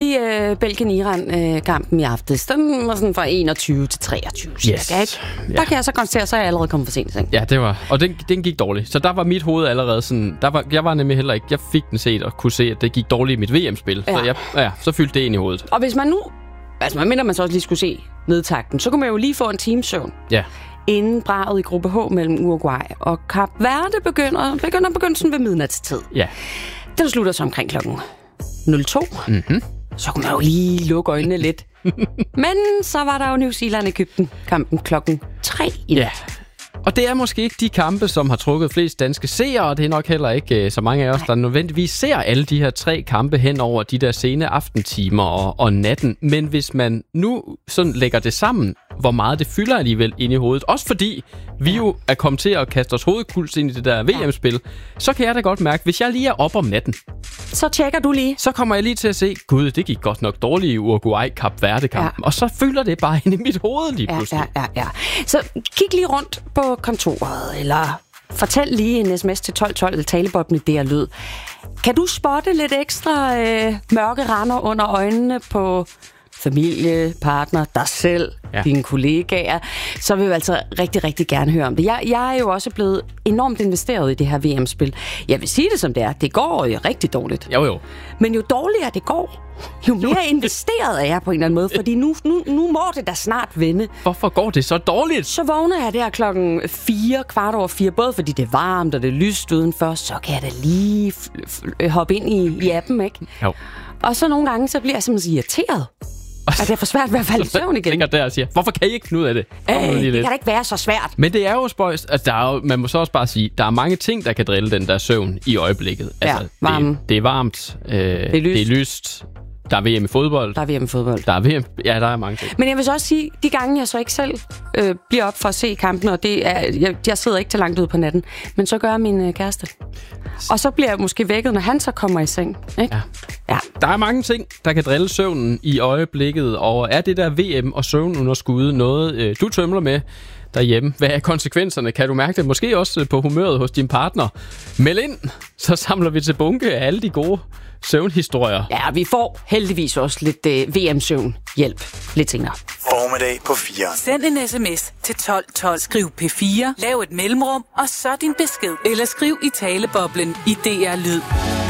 lige Belgien-Iran-kampen i aftes. Den var sådan fra 21 til 23. Yes. Cirka, ikke? Ja. Der kan jeg så konstatere, så er jeg allerede kommet for sent. Ja, det var. Og den gik dårligt. Så der var mit hoved allerede sådan... Jeg var nemlig heller ikke... Jeg fik den set og kunne se, at det gik dårligt i mit VM-spil. Ja. Så fyldte det ind i hovedet. Og hvis man nu... Altså, mindre man så også lige skulle se nedtakten, så kunne man jo lige få en timesøvn. Ja. Inden braget i gruppe H mellem Uruguay og Kap Verde begynder sådan ved midnatstid. Ja. Den slutter så omkring klokken 02. Mm-hmm. Så kunne man jo lige lukke øjnene lidt. Men så var der jo New Zealand-Egypten kampen klokken 3 i nat. Ja. Og det er måske ikke de kampe, som har trukket flest danske seere, og det er nok heller ikke så mange af os, der nødvendigvis ser alle de her 3 kampe hen over de der sene aftentimer og natten. Men hvis man nu sådan lægger det sammen, hvor meget det fylder alligevel inde i hovedet, også fordi vi jo er kommet til at kaste os hovedkuls ind i det der VM-spil, så kan jeg da godt mærke, hvis jeg lige er op om natten, så tjekker du lige. Så kommer jeg lige til at se, gud, det gik godt nok dårligt i Uruguay-Kap Verde-kampen. Ja. Og så fylder det bare ind i mit hoved lige pludselig. Ja. Så kig lige rundt på kontoret, eller fortæl lige en sms til 1212, eller talebobben i det lyd. Kan du spotte lidt ekstra mørke render under øjnene på familie, partner, dig selv, dine kollegaer, så vil vi altså rigtig, rigtig gerne høre om det. Jeg er jo også blevet enormt investeret i det her VM-spil. Jeg vil sige det som det er. Det går jo rigtig dårligt. Jo. Men jo dårligere det går, jo mere investeret er jeg på en eller anden måde, fordi nu må det da snart vende. Hvorfor går det så dårligt? Så vågner jeg der klokken 4:15, både fordi det er varmt og det er lyst udenfor, så kan jeg da lige hoppe ind i appen, ikke? Jo. Og så nogle gange, så bliver jeg simpelthen irriteret. Og det er for svært ved at falde i søvn igen. Jeg ligger der og siger, hvorfor kan I ikke finde ud af det? Det kan da ikke være så svært. Men det er jo spøjst. Altså, man må så også bare sige, der er mange ting, der kan drille den der søvn i øjeblikket. Altså, varme. Det er varmt. Det er lyst. Der er VM i fodbold. Der er VM. Ja, der er mange ting. Men jeg vil så også sige, de gange jeg så ikke selv bliver op for at se kampen, og det er, jeg sidder ikke til langt ud på natten, men så gør min kæreste. Og så bliver jeg måske vækket, når han så kommer i seng. Ikke? Ja. Der er mange ting, der kan drille søvnen i øjeblikket, og er det der VM og søvnunderskud noget, du tømler med derhjemme? Hvad er konsekvenserne? Kan du mærke det? Måske også på humøret hos din partner. Meld ind, så samler vi til bunke af alle de gode søvnhistorier. Ja, vi får heldigvis også lidt VM-søvn hjælp lidt senere. Formiddag på 4. Send en sms til 1212. Skriv P4, lav et mellemrum, og så din besked. Eller skriv i taleboblen i DR Lyd.